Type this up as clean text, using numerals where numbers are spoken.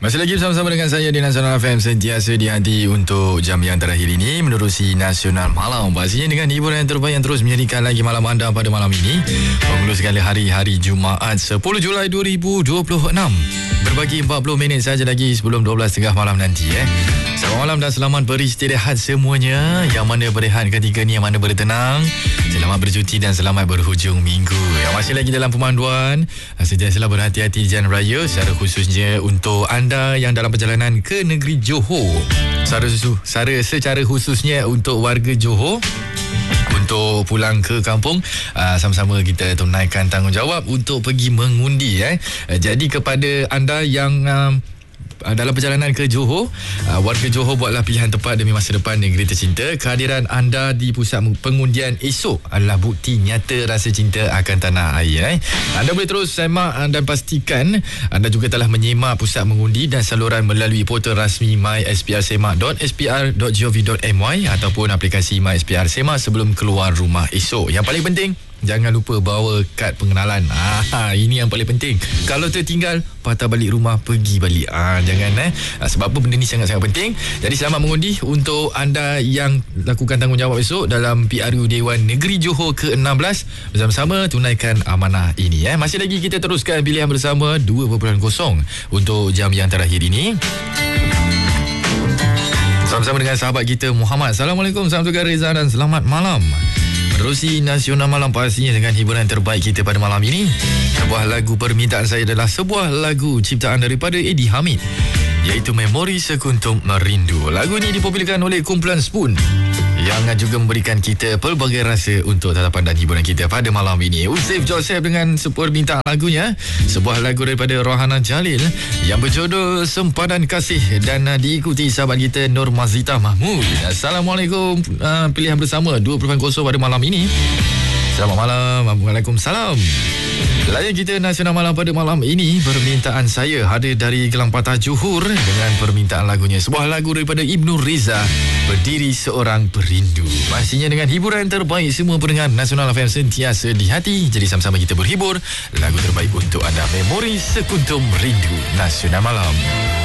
Masih lagi bersama-sama dengan saya di Nasional FM, sentiasa di hati untuk jam yang terakhir ini menerusi Nasional Malam. Pastinya dengan hiburan yang terbaik yang terus menjadikan lagi malam anda pada malam ini. Penghulu sekali hari Jumaat 10 Julai 2026. Berbagi 40 minit saja lagi sebelum 12 tengah malam nanti. Selamat malam dan selamat beristirahat semuanya. Yang mana berehat ketika ni, yang mana bertenang. Selamat bercuti dan selamat berhujung minggu. Yang masih lagi dalam pemanduan, sentiasalah berhati-hati di jalan raya, secara khususnya untuk anda yang dalam perjalanan ke negeri Johor. Secara khususnya untuk warga Johor, untuk pulang ke kampung, sama-sama kita tunaikan tanggungjawab untuk pergi mengundi. Jadi kepada anda yang dalam perjalanan ke Johor, warga Johor, buatlah pilihan tepat demi masa depan negeri tercinta. Kehadiran anda di pusat pengundian esok adalah bukti nyata rasa cinta akan tanah air. Anda boleh terus semak dan pastikan anda juga telah menyemak pusat mengundi dan saluran melalui portal rasmi mysprsemak.spr.gov.my ataupun aplikasi MySPR Semak sebelum keluar rumah esok. Yang paling penting, jangan lupa bawa kad pengenalan. Ini yang paling penting. Kalau tertinggal, patah balik rumah, pergi balik. Jangan sebab apa benda ni sangat-sangat penting. Jadi selamat mengundi untuk anda yang lakukan tanggungjawab esok dalam PRU Dewan Negeri Johor ke-16. Bersama-sama tunaikan amanah ini. Masih lagi kita teruskan pilihan bersama 2.0 untuk jam yang terakhir ini. Sama-sama dengan sahabat kita Muhammad. Assalamualaikum, salam tukar Reza dan selamat malam. Menerusi Nasional Malam pastinya dengan hiburan terbaik kita pada malam ini. Sebuah lagu permintaan saya adalah sebuah lagu ciptaan daripada Eddie Hamid, iaitu Memori Sekuntum Merindu. Lagu ini dipopularkan oleh kumpulan Spoon yang juga memberikan kita pelbagai rasa untuk tatapan dan hiburan kita pada malam ini. Usif Joseph dengan permintaan lagunya, sebuah lagu daripada Rohana Jalil yang berjudul Sempadan Kasih dan diikuti sahabat kita Nur Mazita Mahmud. Assalamualaikum, pilihan bersama 2.0 pada malam ini. Selamat malam. Waalaikumsalam. Layan kita Nasional Malam pada malam ini, permintaan saya hadir dari Gelang Patah Johor dengan permintaan lagunya, sebuah lagu daripada Ibnu Reza, Berdiri Seorang Perindu. Pastinya dengan hiburan terbaik semua pendengar Nasional FM sentiasa di hati. Jadi sama-sama kita berhibur. Lagu terbaik untuk anda, Memori Sekuntum Rindu, Nasional Malam.